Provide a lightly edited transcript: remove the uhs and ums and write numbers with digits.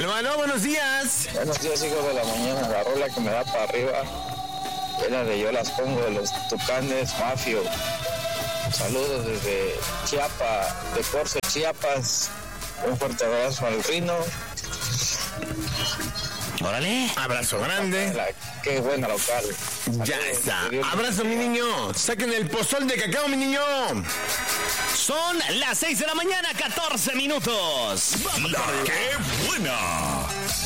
Aló, buenos días. Buenos días, hijos de la mañana. La rola que me da para arriba es la de Yo las pongo de los Tucanes Mafio. Saludos desde Chiapas, de Corzo, Chiapas. Un fuerte abrazo al Rino. Órale. Abrazo grande. Qué buena local. Ya está. Abrazo, mi niño. Saquen el pozol de cacao, mi niño. Son las 6 de la mañana, 14 minutos. ¡Qué buena!